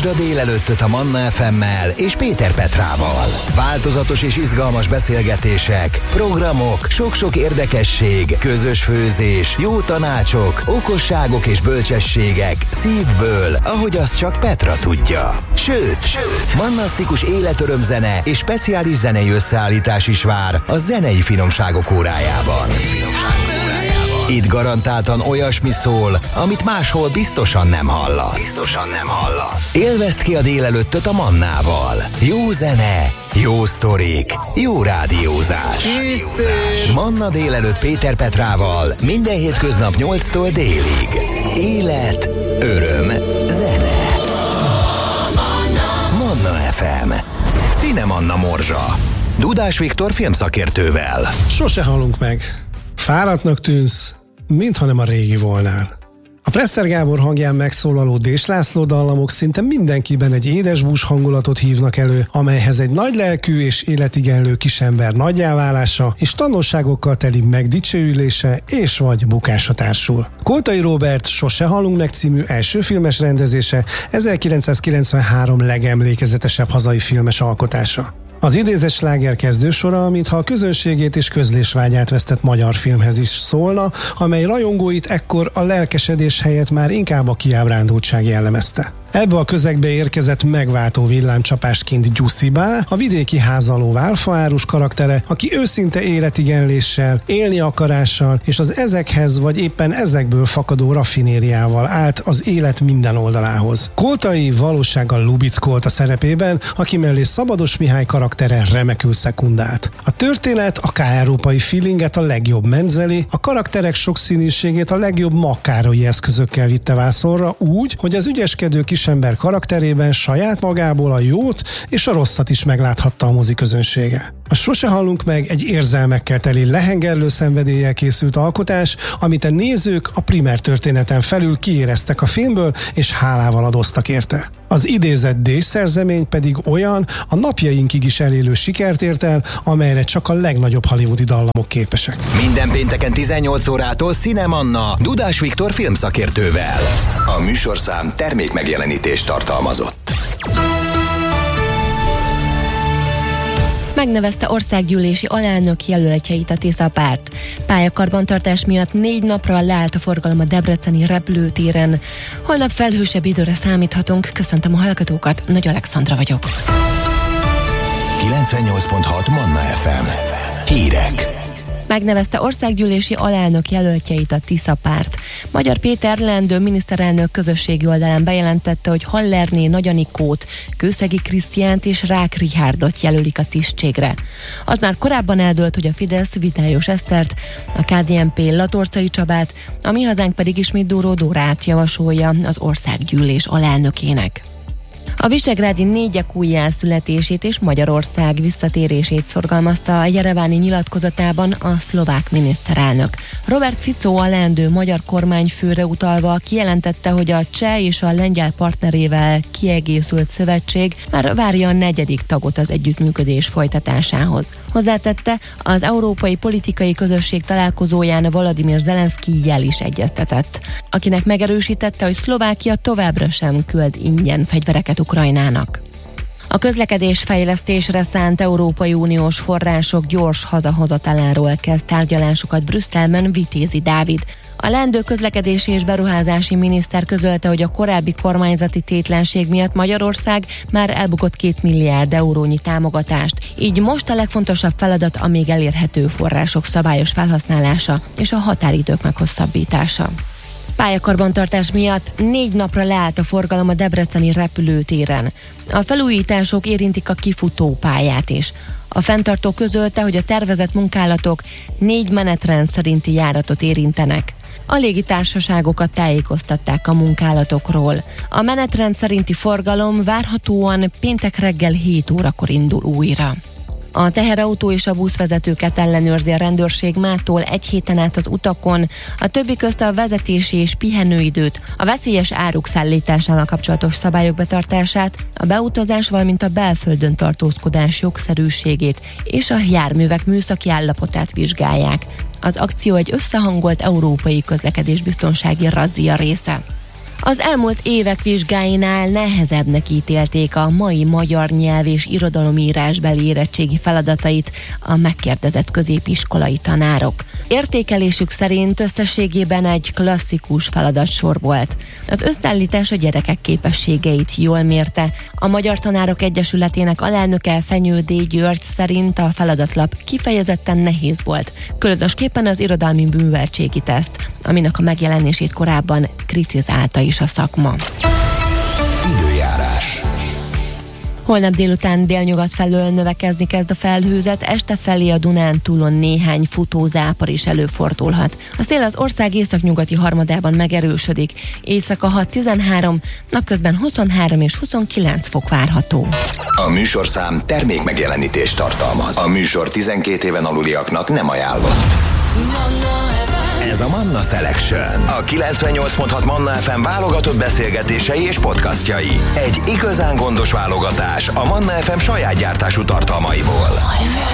Hallgasd a délelőttöt a Manna FM-mel és Péter Petrával. Változatos és izgalmas beszélgetések, programok, sok-sok érdekesség, közös főzés, jó tanácsok, okosságok és bölcsességek szívből, ahogy azt csak Petra tudja. Sőt, mannasztikus életörömzene és speciális zenei összeállítás is vár a zenei finomságok órájában. Itt garantáltan olyasmi szól, amit máshol biztosan nem hallasz. Élvezd ki a délelőttöt a Mannával. Jó zene, jó sztorik, jó rádiózás. Manna délelőtt Péter Petrával minden hétköznap 8-tól délig. Élet, öröm, zene. Manna FM. Színe Manna Morzsa. Dudás Viktor filmszakértővel. Sose halunk meg. Fáradtnak tűnsz, mintha a régi volnál. A Presser Gábor hangján megszólaló Dés László dallamok szinte mindenkiben egy édesbús hangulatot hívnak elő, amelyhez egy nagylelkű és életigenlő kisember nagyjáválása és tanulságokkal teli megdicsőülése és vagy bukása társul. Koltai Róbert Sose halunk meg című első filmes rendezése 1993 legemlékezetesebb hazai filmes alkotása. Az idézett sláger kezdősora, mintha a közönségét és közlésvágyát vesztett magyar filmhez is szólna, amely rajongóit ekkor a lelkesedés helyett már inkább a kiábrándultság jellemezte. Ebbe a közegbe érkezett megváltó villámcsapásként Gyuszibá, a vidéki házaló válfaárus karaktere, aki őszinte életigenléssel, élni akarással és az ezekhez vagy éppen ezekből fakadó raffinériával állt az élet minden oldalához. Koltai valósággal Lubicz Kolta szerepében, aki mellé Szabados Mihály karaktere remekül szekundált. A történet a k-európai feelinget a legjobb menzeli, a karakterek sokszínűségét a legjobb makkárai eszközökkel vitte vászonra úgy, hogy az ügyeskedő kisember karakterében saját magából a jót és a rosszat is megláthatta a moziközönsége. A Sose hallunk meg egy érzelmekkel teli lehengerlő szenvedéllyel készült alkotás, amit a nézők a primer történeten felül kiéreztek a filmből és hálával adoztak érte. Az idézett Dés szerzemény pedig olyan, a napjainkig is elélő sikert ért el, amelyre csak a legnagyobb hollywoodi dallamok képesek. Minden pénteken 18 órától Színe Manna Dudás Viktor filmszakértővel. A műsorszám termékmegjelenítést tartalmazott. Megnevezte országgyűlési alelnök jelöltjeit a Tisza párt. Pályakarbantartás miatt 4 napra leállt a forgalom a debreceni repülőtéren. Holnap felhősebb időre számíthatunk. Köszöntöm a hallgatókat, Nagy Alexandra vagyok. 98.6 Manna FM. Hírek. Megnevezte országgyűlési alelnök jelöltjeit a Tisza párt. Magyar Péter leendő miniszterelnök közösségi oldalán bejelentette, hogy Hallerné Nagy Anikót, Kőszegi Krisztiánt és Rák Rihárdot jelölik a tisztségre. Az már korábban eldőlt, hogy a Fidesz Vitályos Esztert, a KDNP Latorcai Csabát, a Mi Hazánk pedig ismét Dóró Dórát javasolja az országgyűlés alelnökének. A visegrádi négyek újjászületését és Magyarország visszatérését szorgalmazta a jereváni nyilatkozatában a szlovák miniszterelnök. Robert Fico a leendő magyar kormányfőre utalva kijelentette, hogy a cseh és a lengyel partnerével kiegészült szövetség már várja a 4. tagot az együttműködés folytatásához. Hozzátette, az európai politikai közösség találkozóján Volodymyr Zelenszkijjel is egyeztetett, akinek megerősítette, hogy Szlovákia továbbra sem küld ingyen fegyvereket Ukrajnának. A közlekedésfejlesztésre szánt Európai Uniós források gyors hazahozataláról kezd tárgyalásokat Brüsszelben Vitézi Dávid. A leendő közlekedési és beruházási miniszter közölte, hogy a korábbi kormányzati tétlenség miatt Magyarország már elbukott 2 milliárd eurónyi támogatást. Így most a legfontosabb feladat a még elérhető források szabályos felhasználása és a határidők meghosszabbítása. Pályakarbantartás miatt 4 napra leállt a forgalom a debreceni repülőtéren. A felújítások érintik a kifutó pályát is. A fenntartó közölte, hogy a tervezett munkálatok 4 menetrend szerinti járatot érintenek. A légitársaságokat tájékoztatták a munkálatokról. A menetrend szerinti forgalom várhatóan péntek reggel 7 órakor indul újra. A teherautó és a buszvezetőket ellenőrzi a rendőrség mától 1 héten át az utakon, a többi közt a vezetési és pihenőidőt, a veszélyes áruk szállításával kapcsolatos szabályok betartását, a beutazás, valamint a belföldön tartózkodás jogszerűségét és a járművek műszaki állapotát vizsgálják. Az akció egy összehangolt európai közlekedésbiztonsági razzia része. Az elmúlt évek vizsgáinál nehezebbnek ítélték a mai magyar nyelv és irodalomírásbeli érettségi feladatait a megkérdezett középiskolai tanárok. Értékelésük szerint összességében egy klasszikus feladatsor volt. Az összeállítás a gyerekek képességeit jól mérte. A Magyar Tanárok Egyesületének alelnöke Fenyő D. György szerint a feladatlap kifejezetten nehéz volt, különösképpen az irodalmi műveltségi teszt, aminek a megjelenését korábban kritizálta is a szakma. Időjárás. Holnap délután délnyugat felől növekezni kezd a felhőzet, este felé a Dunántúlon néhány futózápor is előfordulhat. A szél az ország északnyugati harmadában megerősödik, éjszaka 6-13, napközben 23 és 29 fok várható. A műsorszám termék megjelenítést tartalmaz. A műsor 12 éven aluliaknak nem ajánlott. Ez a Manna Selection. A 98.6 Manna FM válogatott beszélgetései és podcastjai. Egy igazán gondos válogatás a Manna FM saját gyártású tartalmaiból.